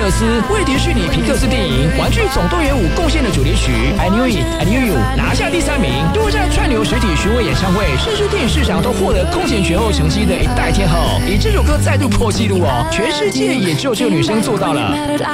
克斯为迪士尼皮克斯电影《玩具总动员5》贡献的主题曲《I Knew It, I Knew You》拿下第3名，又在串流实体巡回演唱会，甚至电影市场都获得空前绝后成绩的一代天后。以这首歌再度破纪录哦，全世界也只有这个女生做到了。